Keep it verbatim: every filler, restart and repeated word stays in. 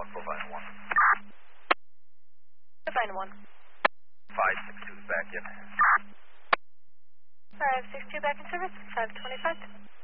one four five one. five one. five six two is back in. five six two back in service. five twenty-five.